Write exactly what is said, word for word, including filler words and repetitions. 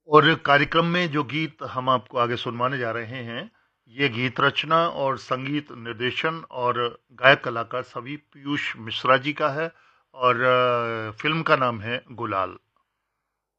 और कार्यक्रम में जो गीत हम आपको आगे सुनवाने जा रहे हैं, ये गीत रचना और संगीत निर्देशन और गायक कलाकार सभी पीयूष मिश्रा जी का है और फ़िल्म का नाम है गुलाल।